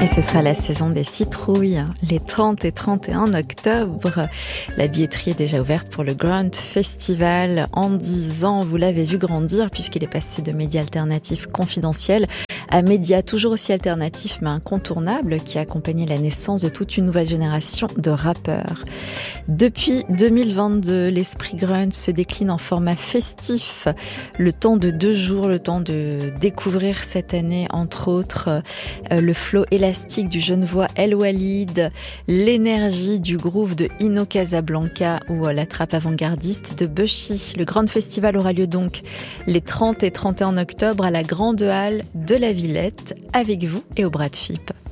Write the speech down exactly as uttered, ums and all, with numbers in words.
Et ce sera la saison des citrouilles, les trente et trente et un octobre. La billetterie est déjà ouverte pour le Grunt Festival. En dix ans, vous l'avez vu grandir puisqu'il est passé de médias alternatifs confidentiels à médias toujours aussi alternatifs mais incontournables qui a accompagné la naissance de toute une nouvelle génération de rappeurs. Depuis deux mille vingt-deux, l'esprit Grunt se décline en format festif. Le temps de deux jours, le temps de découvrir cette année, entre autres, euh, le flow élastique du Genevois El Walid, l'énergie du groove de Ino Casablanca ou la trappe avant-gardiste de Bushy. Le Grand Festival aura lieu donc les trente et trente et un octobre à la Grande Halle de la Villette, avec vous et au Bras de Fipe.